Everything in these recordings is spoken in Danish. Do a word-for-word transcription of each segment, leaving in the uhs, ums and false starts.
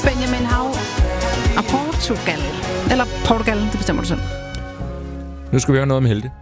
Benjamin Hav og Portugal. Eller Portugal, det bestemmer du selv. Nu skal vi høre noget om helte.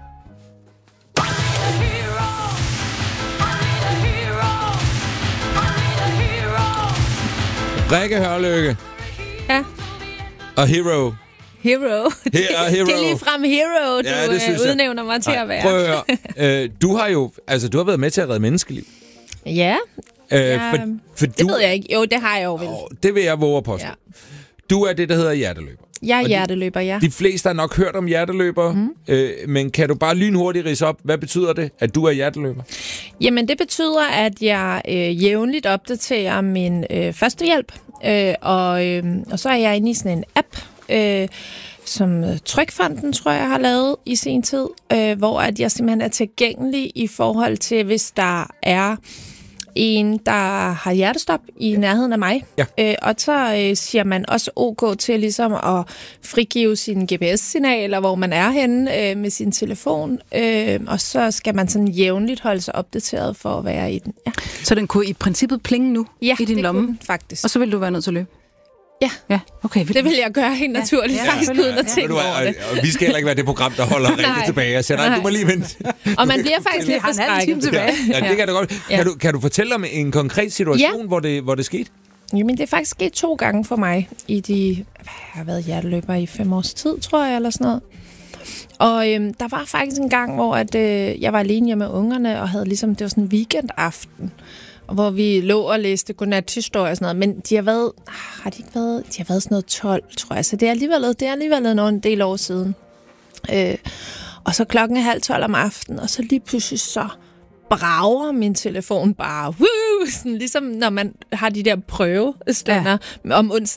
Rikke Hørlykke. Ja. Og Hero. Hero. Det, Her, hero. det er lige frem Hero, du ja, det øh, udnævner mig til Ej, at være. Prøv at høre. Øh, du har jo altså, du har været med til at redde menneskeliv. Ja. Øh, ja for, for det du, ved jeg ikke. Jo, det har jeg jo vel. Åh, det vil jeg våge at påstå. Ja. Du er det, der hedder hjerteløber. Jeg er Og hjerteløber, ja. De fleste har nok hørt om hjerteløber, mm. øh, men kan du bare lynhurtigt ridse op, hvad betyder det, at du er hjerteløber? Jamen, det betyder, at jeg øh, jævnligt opdaterer min øh, førstehjælp, øh, og, øh, og så er jeg inde i sådan en app, øh, som Trygfonden, tror jeg, har lavet i sin tid, øh, hvor at jeg simpelthen er tilgængelig i forhold til, hvis der er en, der har hjertestop i nærheden af mig. Ja. Øh, og så øh, siger man også ok til ligesom at frigive sine G P S-signaler, hvor man er henne øh, med sin telefon. Øh, og så skal man sådan jævnligt holde sig opdateret for at være i den. Ja. Så den kunne i princippet plinge nu Ja, i din det lomme? kunne den, faktisk. Og så vil du være nødt til at løbe? Ja. Ja, okay. Det vil jeg gøre helt naturligt, ja, ja, faktisk uden at tænke over det. Og vi skal heller ikke være det program, der holder Rikke tilbage og siger, nej, du må lige vente. Og man bliver faktisk lidt forskrækket. tilbage. Ja, ja, det kan du godt. Ja. Kan, du, kan du fortælle om en konkret situation, ja. hvor, det, hvor det skete? Jamen, det er faktisk sket to gange for mig i de... Jeg har været hjerteløber i fem års tid, tror jeg, eller sådan noget. Og øhm, der var faktisk en gang, hvor at, øh, jeg var alene hjemme med ungerne, og havde ligesom... Det var sådan en weekendaften, hvor vi lå og læste godnathistorie og sådan noget. Men de har været... Har de ikke været... De har været sådan noget tolv, tror jeg. Så det er alligevel, det er alligevel en del år siden. Øh, og så klokken er halv tolv om aftenen, og så lige pludselig så brager min telefon bare, woo, sådan ligesom når man har de der prøvestunder ja. om onsdagen